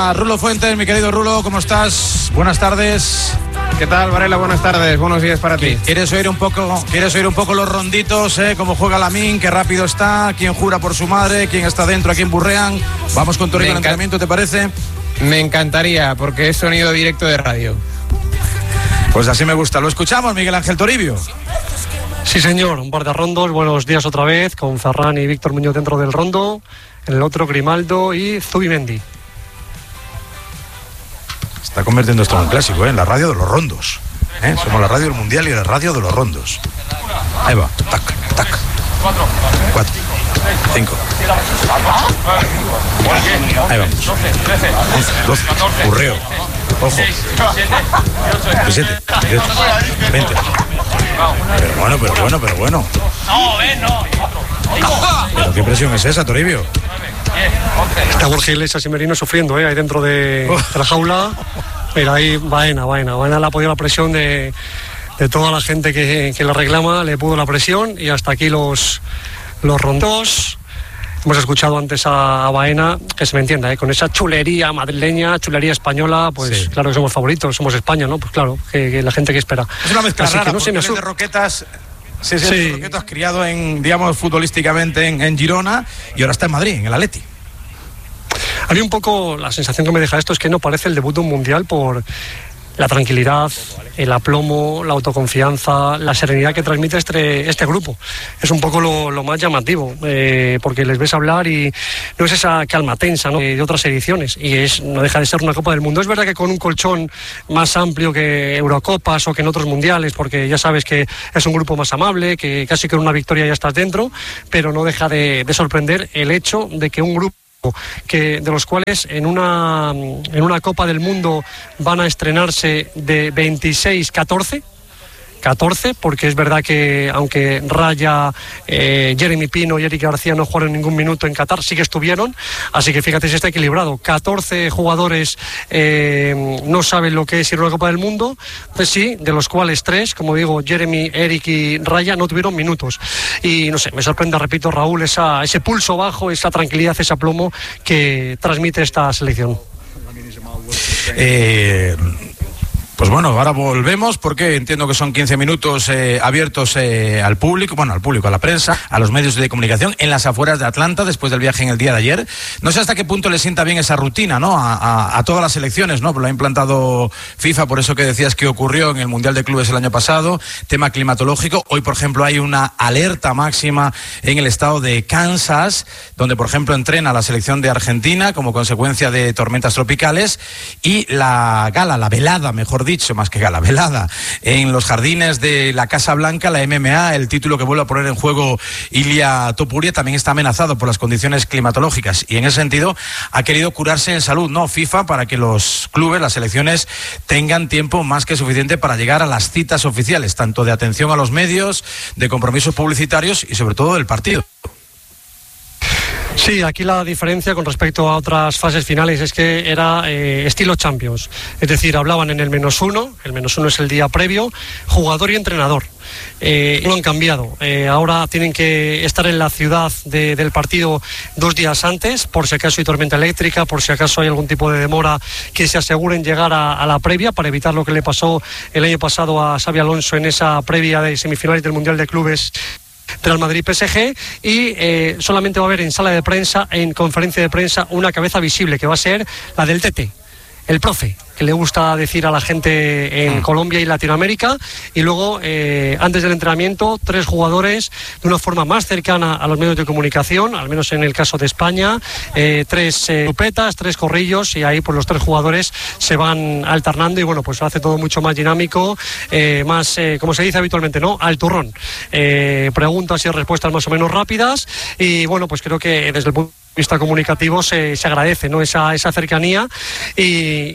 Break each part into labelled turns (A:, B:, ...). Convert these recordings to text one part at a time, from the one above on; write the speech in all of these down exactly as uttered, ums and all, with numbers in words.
A: a Rulo Fuentes. Mi querido Rulo, ¿cómo estás? Buenas tardes.
B: ¿Qué tal, Varela? Buenas tardes, buenos días para ti.
A: ¿Quieres oír un poco, quieres oír un poco los ronditos, eh? Cómo juega Lamine, qué rápido está, quién jura por su madre, quién está dentro, a quién burrean. Vamos con tu ritmo de entrenamiento, ¿te parece?
B: Me encantaría, porque es sonido directo de radio.
A: Pues así me gusta. Lo escuchamos, Miguel Ángel Toribio.
C: Sí, señor, un par de rondos. Buenos días otra vez, con Ferran y Víctor Muñoz dentro del rondo. En el otro, Grimaldo y Zubimendi.
A: Está convirtiendo esto en un clásico, ¿eh? En la radio de los rondos. ¿eh? Somos la radio del mundial y la radio de los rondos. Ahí va, tac, tac. Cuatro, cinco. Ahí vamos. once, doce, burreo. Ojo. diecisiete, dieciocho, veinte. Pero bueno, pero bueno, pero bueno. Pero qué presión es esa, Toribio.
C: Está Borja Iglesias y Merino sufriendo, ¿eh? Ahí dentro de, de la jaula. Pero ahí Baena, Baena. Baena le ha podido la presión de, de toda la gente que, que le reclama, le pudo la presión y hasta aquí los, los rondos. Hemos escuchado antes a, a Baena, que se me entienda, ¿eh? Con esa chulería madrileña, chulería española, pues sí. Claro que somos favoritos, somos España, ¿no? Pues claro, que, que la gente que espera.
A: Es una mezcla
C: Así
A: rara,
C: que no
A: porque
C: se me
A: eres
C: asu-
A: de Roquetas. Sí, sí,
C: sí.
A: Roquetas criado en, digamos, futbolísticamente en, en Girona y ahora está en Madrid, en el Atleti.
C: A mí un poco la sensación que me deja esto es que no parece el debut de un mundial por la tranquilidad, el aplomo, la autoconfianza, la serenidad que transmite este, este grupo. Es un poco lo, lo más llamativo, eh, porque les ves hablar y no es esa calma tensa, ¿no? de otras ediciones, y es no deja de ser una Copa del Mundo. Es verdad que con un colchón más amplio que Eurocopas o que en otros mundiales, porque ya sabes que es un grupo más amable, que casi con una victoria ya estás dentro, pero no deja de, de sorprender el hecho de que un grupo que de los cuales en una en una Copa del Mundo van a estrenarse de veintiséis catorce catorce, porque es verdad que aunque Raya, eh, Jeremy Pino y Eric García no jugaron ningún minuto en Qatar, sí que estuvieron, así que fíjate si está equilibrado. catorce jugadores eh, no saben lo que es ir a la Copa del Mundo, pues sí, de los cuales tres, como digo, Jeremy, Eric y Raya no tuvieron minutos. Y no sé, me sorprende, repito, Raúl, esa, ese pulso bajo, esa tranquilidad, ese aplomo que transmite esta selección.
A: Eh... Pues bueno, ahora volvemos porque entiendo que son quince minutos eh, abiertos eh, al público, bueno, al público, a la prensa, a los medios de comunicación en las afueras de Atlanta después del viaje en el día de ayer. No sé hasta qué punto le sienta bien esa rutina, ¿no? A, a, a todas las selecciones, ¿no? Pero lo ha implantado FIFA, por eso que decías que ocurrió en el Mundial de Clubes el año pasado, tema climatológico. Hoy, por ejemplo, hay una alerta máxima en el estado de Kansas, donde, por ejemplo, entrena la selección de Argentina como consecuencia de tormentas tropicales, y la gala, la velada, mejor dicho, más que gala, velada, en los jardines de la Casa Blanca, la M M A, el título que vuelve a poner en juego Ilia Topuria, también está amenazado por las condiciones climatológicas, y en ese sentido ha querido curarse en salud, ¿no? FIFA, para que los clubes, las selecciones, tengan tiempo más que suficiente para llegar a las citas oficiales, tanto de atención a los medios, de compromisos publicitarios y sobre todo del partido.
C: Sí, aquí la diferencia con respecto a otras fases finales es que era eh, estilo Champions. Es decir, hablaban en el menos uno, el menos uno es el día previo, jugador y entrenador. Eh, lo han cambiado. Eh, ahora tienen que estar en la ciudad de, del partido dos días antes, por si acaso hay tormenta eléctrica, por si acaso hay algún tipo de demora, que se aseguren llegar a, a la previa para evitar lo que le pasó el año pasado a Xabi Alonso en esa previa de semifinales del Mundial de Clubes Real Madrid-P S G, y eh, solamente va a haber en sala de prensa, en conferencia de prensa, una cabeza visible que va a ser la del Tete, el profe, que le gusta decir a la gente en Colombia y Latinoamérica, y luego eh, antes del entrenamiento tres jugadores de una forma más cercana a los medios de comunicación, al menos en el caso de España, eh, tres eh, grupetas, tres corrillos, y ahí pues los tres jugadores se van alternando y bueno, pues lo hace todo mucho más dinámico, eh, más, eh, como se dice habitualmente, ¿no? Al turrón, eh, preguntas y respuestas más o menos rápidas, y bueno, pues creo que desde el punto de vista comunicativo se, se agradece, ¿no? esa, esa cercanía, y, y lo cierto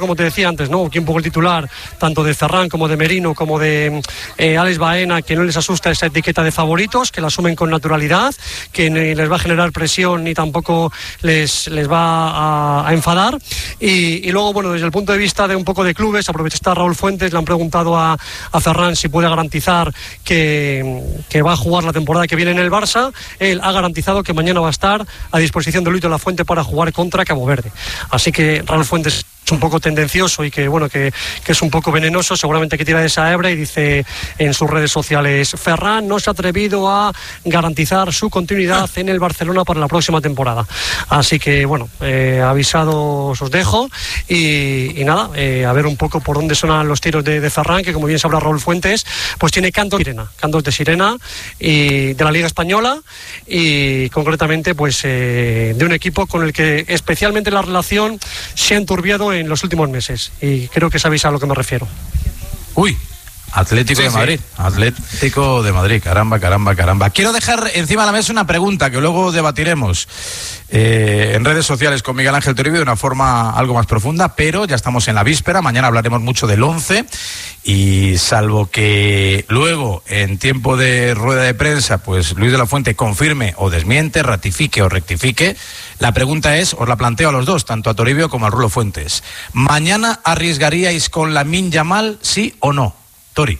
C: como te decía antes, ¿no? Que un poco el titular, tanto de Ferran como de Merino, como de eh, Alex Baena, que no les asusta esa etiqueta de favoritos, que la asumen con naturalidad, que ni les va a generar presión ni tampoco les, les va a, a enfadar. Y, y luego, bueno, desde el punto de vista de un poco de clubes, aprovechaste a Raúl Fuentes, le han preguntado a, a Ferran si puede garantizar que, que va a jugar la temporada que viene en el Barça. Él ha garantizado que mañana va a estar a disposición de Luis de la Fuente para jugar contra Cabo Verde. Así que Raúl Fuentes es un poco tendencioso y que bueno que, que es un poco venenoso, seguramente que tira de esa hebra, y dice en sus redes sociales: Ferran no se ha atrevido a garantizar su continuidad en el Barcelona para la próxima temporada. Así que bueno, eh, avisados os dejo y, y nada, eh, a ver un poco por dónde sonan los tiros de, de Ferran, que como bien sabrá Raúl Fuentes, pues tiene cantos de sirena, cantos de sirena y de la Liga Española, y concretamente pues eh, de un equipo con el que especialmente la relación se ha enturbiado en los últimos meses, y creo que sabéis a lo que me refiero.
A: Uy, Atlético sí, de Madrid, sí. Atlético de Madrid, caramba, caramba, caramba. Quiero dejar encima de la mesa una pregunta que luego debatiremos eh, en redes sociales con Miguel Ángel Toribio de una forma algo más profunda, pero ya estamos en la víspera, mañana hablaremos mucho del once, y salvo que luego en tiempo de rueda de prensa pues Luis de la Fuente confirme o desmiente, ratifique o rectifique, la pregunta es, os la planteo a los dos, tanto a Toribio como a Rulo Fuentes: ¿mañana arriesgaríais con Lamine Yamal, sí o no? Tori.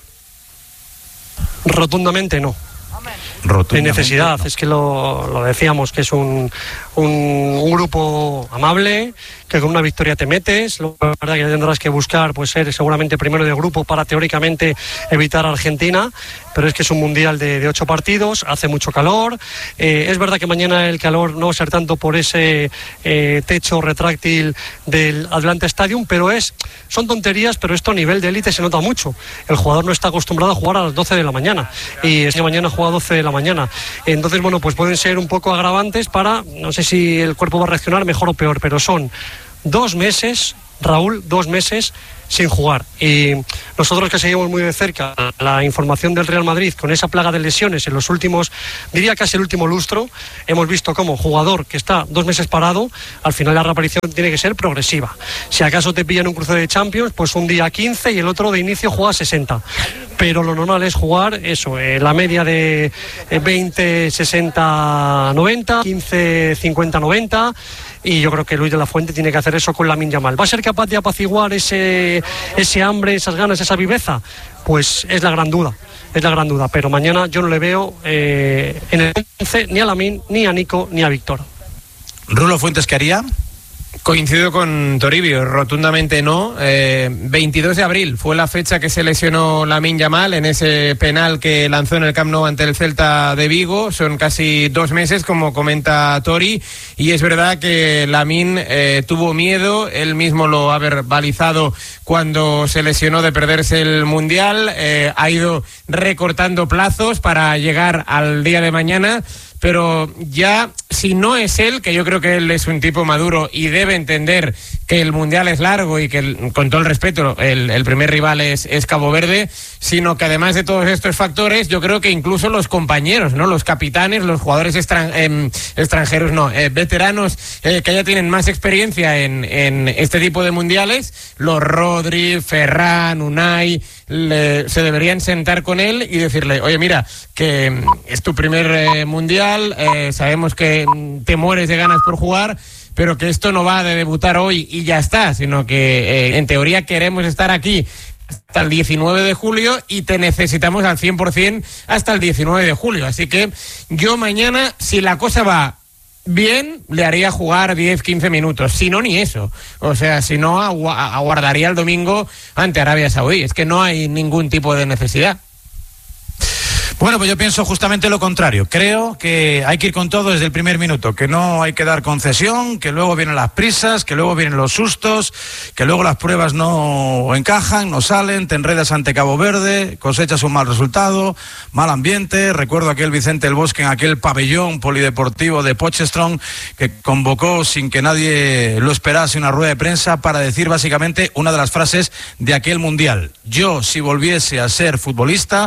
C: Rotundamente no.
A: Rotundamente
C: de necesidad,
A: no.
C: Es que lo, lo decíamos, que es un, un, un grupo amable, que con una victoria te metes. La verdad que tendrás que buscar pues ser seguramente primero de grupo para teóricamente evitar a Argentina, pero es que es un mundial de, de ocho partidos, hace mucho calor. Eh, es verdad que mañana el calor no va a ser tanto por ese eh, techo retráctil del Atlanta Stadium, pero es son tonterías, pero esto a nivel de élite se nota mucho. El jugador no está acostumbrado a jugar a las doce de la mañana, y este mañana juega a doce de la mañana. Entonces, bueno, pues pueden ser un poco agravantes para, no sé si el cuerpo va a reaccionar mejor o peor, pero son dos meses, Raúl, dos meses sin jugar. Y nosotros, que seguimos muy de cerca la información del Real Madrid con esa plaga de lesiones en los últimos, diría casi el último lustro, hemos visto como jugador que está dos meses parado, al final la reaparición tiene que ser progresiva. Si acaso te pillan un cruce de Champions, pues un día quince y el otro de inicio juega sesenta. Pero lo normal es jugar eso, eh, la media de veinte, sesenta, noventa, quince, cincuenta, noventa. Y yo creo que Luis de la Fuente tiene que hacer eso con Lamine Yamal. ¿Va a ser capaz de apaciguar ese, ese hambre, esas ganas, esa viveza? Pues es la gran duda, es la gran duda. Pero mañana yo no le veo eh, en el once ni a Lamine, ni a Nico, ni a Víctor.
A: ¿Rulo Fuentes qué haría?
B: Coincido con Toribio, rotundamente no. Eh, veintidós de abril fue la fecha que se lesionó Lamine Yamal en ese penal que lanzó en el Camp Nou ante el Celta de Vigo. Son casi dos meses, como comenta Tori, y es verdad que Lamine eh, tuvo miedo, él mismo lo ha verbalizado cuando se lesionó de perderse el Mundial, eh, ha ido recortando plazos para llegar al día de mañana. Pero ya, si no es él, que yo creo que él es un tipo maduro y debe entender que el Mundial es largo y que, el, con todo el respeto, el, el primer rival es, es Cabo Verde, sino que además de todos estos factores, yo creo que incluso los compañeros, ¿no? Los capitanes, los jugadores extran, eh, extranjeros, no, eh, veteranos eh, que ya tienen más experiencia en, en este tipo de mundiales, los Rodri, Ferran, Unai, le, se deberían sentar con él y decirle: oye, mira, que es tu primer eh, mundial, eh, sabemos que te mueres de ganas por jugar, pero que esto no va de debutar hoy y ya está, sino que eh, en teoría queremos estar aquí hasta el diecinueve de julio y te necesitamos al cien por ciento hasta el diecinueve de julio. Así que yo mañana, si la cosa va bien, le haría jugar diez, quince minutos, si no, ni eso. O sea, si no, agu- aguardaría el domingo ante Arabia Saudí. Es que no hay ningún tipo de necesidad.
A: Bueno, pues yo pienso justamente lo contrario. Creo que hay que ir con todo desde el primer minuto, que no hay que dar concesión, que luego vienen las prisas, que luego vienen los sustos, que luego las pruebas no encajan, no salen, te enredas ante Cabo Verde, cosechas un mal resultado, mal ambiente. Recuerdo aquel Vicente El Bosque en aquel pabellón polideportivo de Potchefstroom que convocó sin que nadie lo esperase una rueda de prensa para decir básicamente una de las frases de aquel mundial: yo, si volviese a ser futbolista,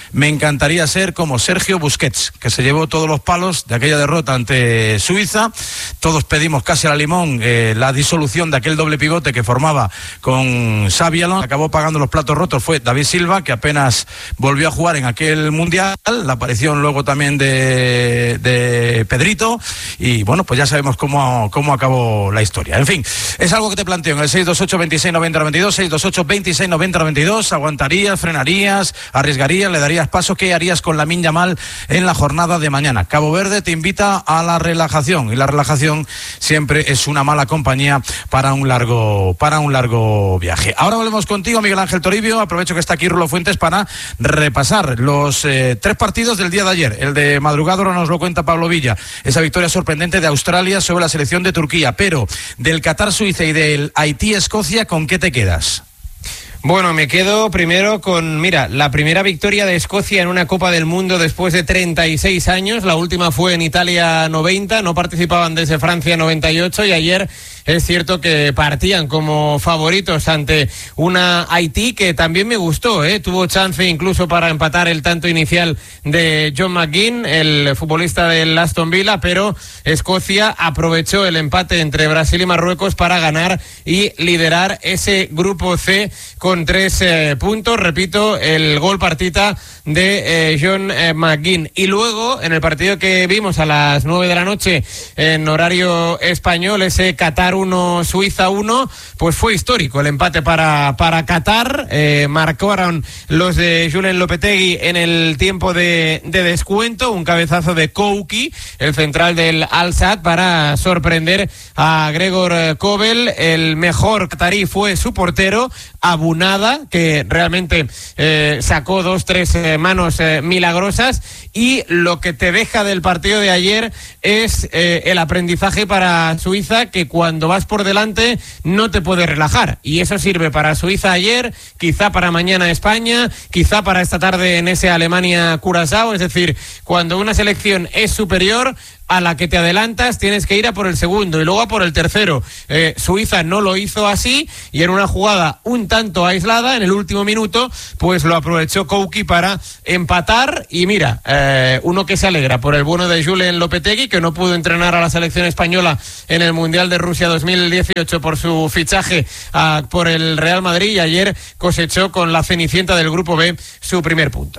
A: me encantaría ser como Sergio Busquets, que se llevó todos los palos de aquella derrota ante Suiza. Todos pedimos casi a la limón eh, la disolución de aquel doble pivote que formaba con Xabi Alonso. Acabó pagando los platos rotos fue David Silva, que apenas volvió a jugar en aquel mundial. La aparición luego también de, de Pedrito, y bueno, pues ya sabemos cómo, cómo acabó la historia. En fin, es algo que te planteo en el seis dos ocho, veintiséis noventa noventa y dos, seis dos ocho, veintiséis noventa noventa y dos. ¿Aguantarías, frenarías, arriesgarías, le darías paso? ¿Qué harías con Lamine Yamal en la jornada de mañana? Cabo Verde te invita a la relajación, y la relajación siempre es una mala compañía para un largo, para un largo viaje. Ahora volvemos contigo, Miguel Ángel Toribio. Aprovecho que está aquí Rulo Fuentes para repasar los eh, tres partidos del día de ayer. El de madrugada ahora nos lo cuenta Pablo Villa, esa victoria sorprendente de Australia sobre la selección de Turquía. Pero del Qatar-Suiza y del Haití-Escocia, ¿con qué te quedas?
B: Bueno, me quedo primero con, mira, la primera victoria de Escocia en una Copa del Mundo después de treinta y seis años. La última fue en Italia noventa, no participaban desde Francia noventa y ocho, y ayer es cierto que partían como favoritos ante una Haití que también me gustó, ¿eh? Tuvo chance incluso para empatar el tanto inicial de John McGinn, el futbolista del Aston Villa, pero Escocia aprovechó el empate entre Brasil y Marruecos para ganar y liderar ese grupo C con tres eh, puntos. Repito, el gol partita de eh, John eh, McGinn. Y luego, en el partido que vimos a las nueve de la noche en horario español, ese Qatar uno, Suiza uno, pues fue histórico el empate para, para Qatar. Eh, marcaron los de Julen Lopetegui en el tiempo de, de descuento, un cabezazo de Kouki, el central del Al-Sadd, para sorprender a Gregor Kobel. El mejor qatarí fue su portero, Abunada, que realmente eh, sacó dos, tres eh, manos eh, milagrosas. Y lo que te deja del partido de ayer es eh, el aprendizaje para Suiza, que cuando vas por delante no te puedes relajar. Y eso sirve para Suiza ayer, quizá para mañana España, quizá para esta tarde en ese Alemania-Curazao. Es decir, cuando una selección es superior a la que te adelantas, tienes que ir a por el segundo y luego a por el tercero. Eh, Suiza no lo hizo así, y en una jugada un tanto aislada, en el último minuto, pues lo aprovechó Kouki para empatar. Y mira, eh, uno que se alegra por el bueno de Julen Lopetegui, que no pudo entrenar a la selección española en el Mundial de Rusia dos mil dieciocho por su fichaje a, por el Real Madrid, y ayer cosechó con la cenicienta del Grupo B su primer punto.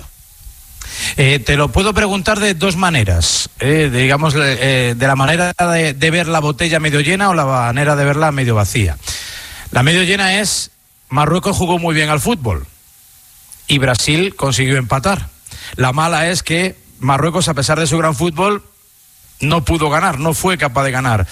A: Eh, te lo puedo preguntar de dos maneras, eh, digamos, eh, de la manera de, de ver la botella medio llena o la manera de verla medio vacía. La medio llena es: Marruecos jugó muy bien al fútbol y Brasil consiguió empatar. La mala es que Marruecos, a pesar de su gran fútbol, no pudo ganar, no fue capaz de ganar.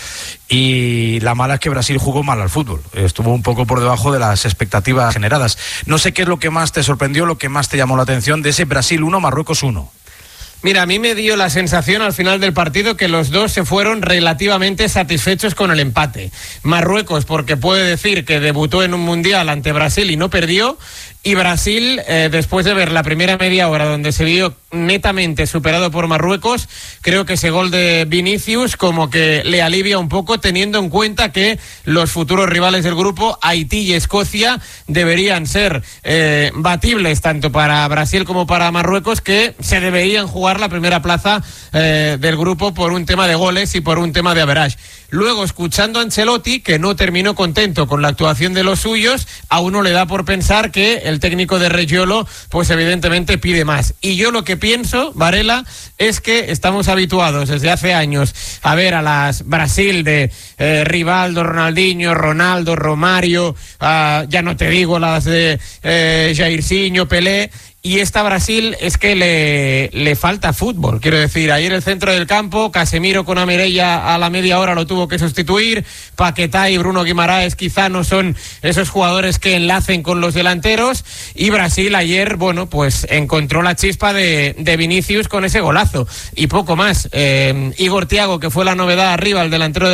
A: Y la mala es que Brasil jugó mal al fútbol, estuvo un poco por debajo de las expectativas generadas. No sé qué es lo que más te sorprendió, lo que más te llamó la atención de ese Brasil uno, Marruecos uno.
B: Mira, a mí me dio la sensación al final del partido que los dos se fueron relativamente satisfechos con el empate. Marruecos, porque puede decir que debutó en un mundial ante Brasil y no perdió, y Brasil, eh, después de ver la primera media hora donde se vio netamente superado por Marruecos, creo que ese gol de Vinicius como que le alivia un poco, teniendo en cuenta que los futuros rivales del grupo, Haití y Escocia, deberían ser eh, batibles tanto para Brasil como para Marruecos, que se deberían jugar la primera plaza eh, del grupo por un tema de goles y por un tema de average. Luego, escuchando a Ancelotti, que no terminó contento con la actuación de los suyos, a uno le da por pensar que el técnico de Reggiolo, pues evidentemente pide más. Y yo lo que pienso, Varela, es que estamos habituados desde hace años a ver a las Brasil de eh, Rivaldo, Ronaldinho, Ronaldo, Romario, uh, ya no te digo las de eh, Jairzinho, Pelé. Y esta Brasil es que le, le falta fútbol. Quiero decir, ayer el centro del campo, Casemiro con Amerella a la media hora lo tuvo que sustituir. Paquetá y Bruno Guimaraes quizá no son esos jugadores que enlacen con los delanteros. Y Brasil ayer, bueno, pues encontró la chispa de, de Vinicius con ese golazo. Y poco más. Eh, Igor Thiago, que fue la novedad arriba, el delantero del Brentford,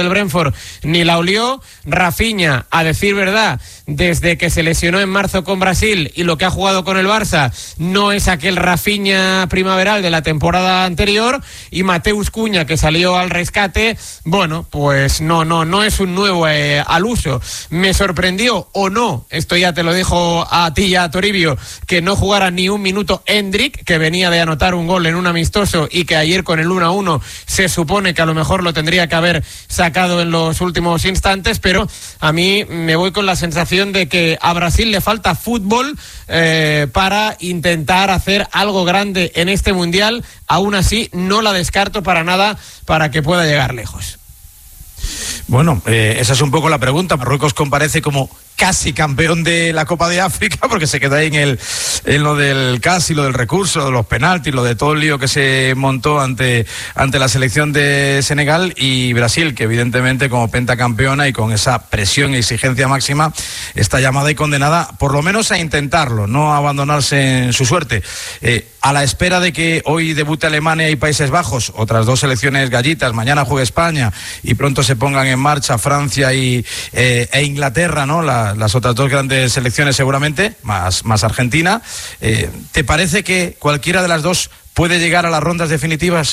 B: entrenador ni la olió. Rafinha, a decir verdad, desde que se lesionó en marzo con Brasil y lo que ha jugado con el Barça, no es aquel Rafinha primaveral de la temporada anterior. Y Mateus Cunha, que salió al rescate, bueno, pues no, no, no es un nuevo eh, al uso. Me sorprendió o no, esto ya te lo dejo a ti y a Toribio, que no jugara ni un minuto Endrick, que venía de anotar un gol en un amistoso y que ayer con el uno a uno se supone que a lo mejor lo tendría que haber sacado en los últimos instantes, pero a mí me voy con la sensación de que a Brasil le falta fútbol eh, para intentar hacer algo grande en este Mundial. Aún así, no la descarto para nada para que pueda llegar lejos.
A: Bueno, eh, esa es un poco la pregunta. Marruecos comparece como casi campeón de la Copa de África, porque se quedó ahí en, el, en lo del casi, lo del recurso, de los penaltis, lo de todo el lío que se montó ante, ante la selección de Senegal, y Brasil, que evidentemente como pentacampeona y con esa presión y exigencia máxima, está llamada y condenada por lo menos a intentarlo, no a abandonarse en su suerte. Eh, a la espera de que hoy debute Alemania y Países Bajos, otras dos selecciones gallitas, mañana juega España y pronto se pongan en marcha Francia y, eh, e Inglaterra, ¿no? La, las otras dos grandes selecciones seguramente, más, más Argentina. Eh, ¿Te parece que cualquiera de las dos puede llegar a las rondas definitivas?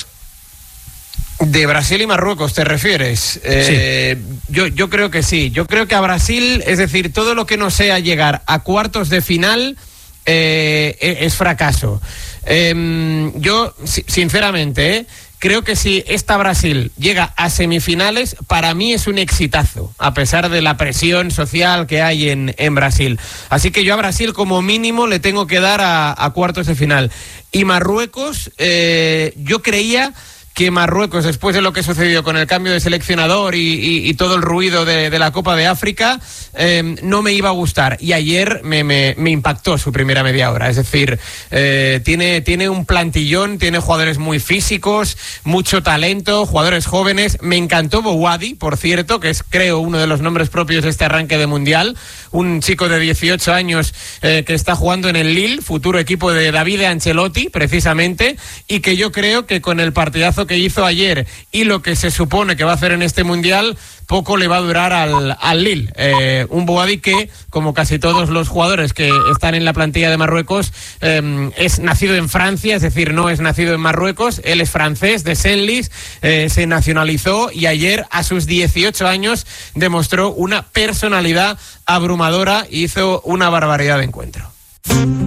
B: De Brasil y Marruecos, ¿te refieres? Eh, sí. yo, yo creo que sí. Yo creo que a Brasil, es decir, todo lo que no sea llegar a cuartos de final eh, es fracaso. Eh, yo, sinceramente, ¿eh? Creo que si esta Brasil llega a semifinales, para mí es un exitazo, a pesar de la presión social que hay en, en Brasil. Así que yo a Brasil como mínimo le tengo que dar a, a cuartos de final. Y Marruecos, eh, yo creía que Marruecos, después de lo que sucedió con el cambio de seleccionador y, y, y todo el ruido de, de la Copa de África, eh, no me iba a gustar. Y ayer me, me, me impactó su primera media hora. Es decir, eh, tiene, tiene un plantillón, tiene jugadores muy físicos, mucho talento, jugadores jóvenes. Me encantó Bouhaddi, por cierto, que es, creo, uno de los nombres propios de este arranque de Mundial. Un chico de dieciocho años eh, que está jugando en el Lille, futuro equipo de David Ancelotti, precisamente, y que yo creo que con el partidazo que hizo ayer y lo que se supone que va a hacer en este Mundial, poco le va a durar al, al Lille. Eh, un Bouhaddi que, como casi todos los jugadores que están en la plantilla de Marruecos, eh, es nacido en Francia, es decir, no es nacido en Marruecos. Él es francés, de Senlis, eh, se nacionalizó y ayer, a sus dieciocho años, demostró una personalidad abrumadora y hizo una barbaridad de encuentro.